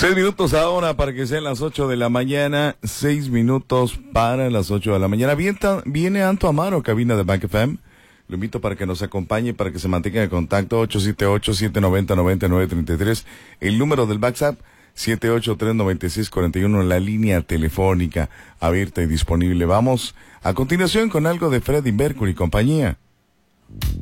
6 minutos ahora para que sean las 8 de la mañana. 6 minutos para las 8 de la mañana. Viene Anto Amaro, cabina de Bank FM. Lo invito para que nos acompañe, para que se mantenga en contacto. 878-790-9933. El número del WhatsApp, 783-9641. La línea telefónica abierta y disponible. Vamos a continuación con algo de Freddie Mercury y compañía.